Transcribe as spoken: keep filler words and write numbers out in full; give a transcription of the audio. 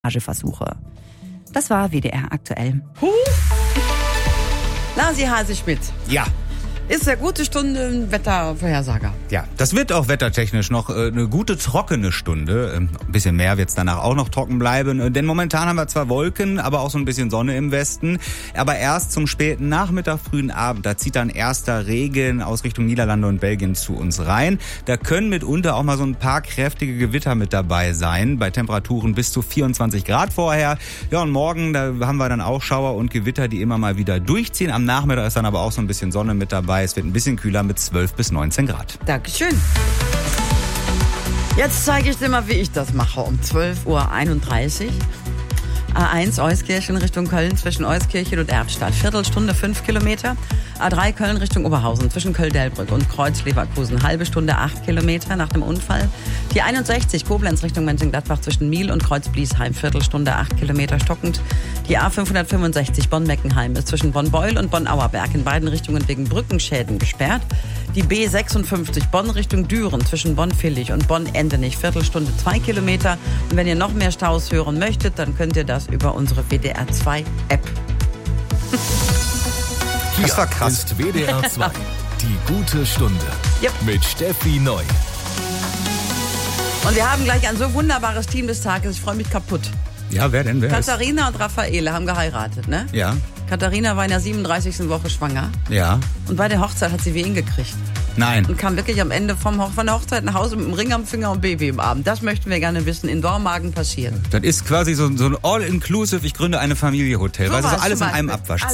Versuche. Das war W D R aktuell. Huh. Lasi Haseschmidt. Ja. Ist eine gute Stunde Wettervorhersager. Ja, das wird auch wettertechnisch noch äh, eine gute trockene Stunde. Ähm, ein bisschen mehr wird es danach auch noch trocken bleiben. Äh, denn momentan haben wir zwar Wolken, aber auch so ein bisschen Sonne im Westen. Aber erst zum späten Nachmittag, frühen Abend, da zieht dann erster Regen aus Richtung Niederlande und Belgien zu uns rein. Da können mitunter auch mal so ein paar kräftige Gewitter mit dabei sein. Bei Temperaturen bis zu vierundzwanzig Grad vorher. Ja, und morgen, da haben wir dann auch Schauer und Gewitter, die immer mal wieder durchziehen. Am Nachmittag ist dann aber auch so ein bisschen Sonne mit dabei. Es wird ein bisschen kühler mit zwölf bis neunzehn Grad. Dankeschön. Jetzt zeige ich dir mal, wie ich das mache. Um zwölf Uhr einunddreißig. A eins Euskirchen Richtung Köln zwischen Euskirchen und Erftstadt. Viertelstunde, fünf Kilometer. A drei Köln Richtung Oberhausen zwischen Köln-Delbrück und Kreuz-Leverkusen. Halbe Stunde, acht Kilometer nach dem Unfall. Die einundsechzig Koblenz Richtung Mönchengladbach zwischen Miel und Kreuz-Bliesheim. Viertelstunde, acht Kilometer stockend. Die A fünfhundertfünfundsechzig Bonn-Meckenheim ist zwischen Bonn-Beul und Bonn-Auerberg in beiden Richtungen wegen Brückenschäden gesperrt. Die B sechsundfünfzig Bonn Richtung Düren zwischen Bonn-Villig und Bonn-Endenich. Viertelstunde, zwei Kilometer. Und wenn ihr noch mehr Staus hören möchtet, dann könnt ihr das über unsere W D R zwei App. Hier Das war krass. ist W D R zwei, die gute Stunde Yep. mit Steffi Neu. Und wir haben gleich ein so wunderbares Team des Tages. Ich freue mich kaputt. Ja, wer denn? Wer ist? Katharina und Raffaele haben geheiratet, ne? Ja, Katharina war in der siebenunddreißigsten Woche schwanger. ja. Und bei der Hochzeit hat sie Wehen gekriegt. Nein. Und kam wirklich am Ende vom Ho- von der Hochzeit nach Hause mit einem Ring am Finger und Baby im Arm. Das möchten wir gerne wissen. In Dormagen passiert. Das ist quasi so, so ein All-Inclusive, ich gründe eine Familie-Hotel. So Weil es was so alles zum in einem Beispiel. Abwasch.